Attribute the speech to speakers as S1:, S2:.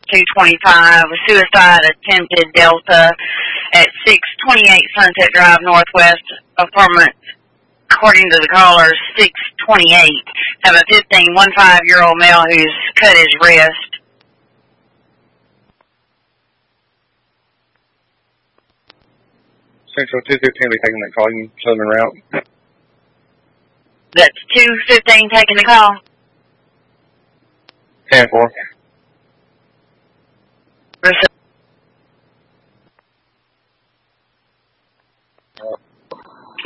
S1: 225, suicide attempted Delta at 628 Sunset Drive Northwest, apartment, according to the caller, 628. Have a 15-year-old male who's cut his wrist.
S2: Central 215 be taking that call. You can show them around.
S1: That's 215 taking the call.
S2: 10-4.